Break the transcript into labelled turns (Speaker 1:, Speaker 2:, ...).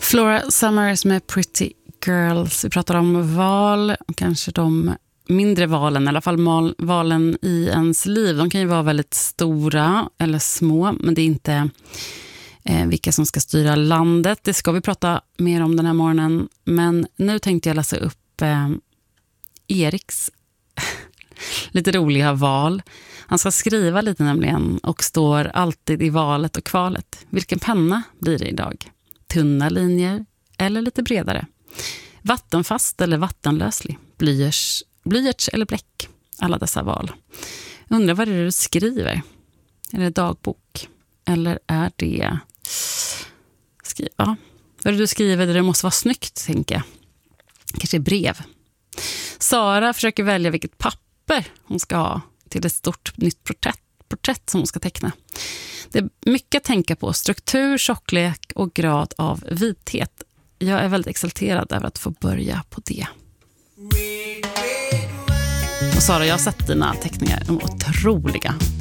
Speaker 1: Flora Summers med Pretty Girls. Vi pratar om val, kanske de mindre valen, i alla fall valen i ens liv. De kan ju vara väldigt stora eller små, men det är inte vilka som ska styra landet. Det ska vi prata mer om den här morgonen. Men nu tänkte jag läsa upp Eriks lite roliga val. Han ska skriva lite nämligen och står alltid i valet och kvalet. Vilken penna blir det idag? Tunna linjer eller lite bredare? Vattenfast eller vattenlöslig? Blyerts eller bläck? Alla dessa val. Undrar vad det är du skriver? Är det dagbok? Eller är det... Vad är det du skriver där det måste vara snyggt, tänker jag. Kanske brev. Sara försöker välja vilket papper hon ska ha till ett stort nytt porträtt som hon ska teckna. Det är mycket att tänka på. Struktur, tjocklek och grad av vithet. Jag är väldigt exalterad över att få börja på det. Och Sara, jag har sett dina teckningar. De är otroliga.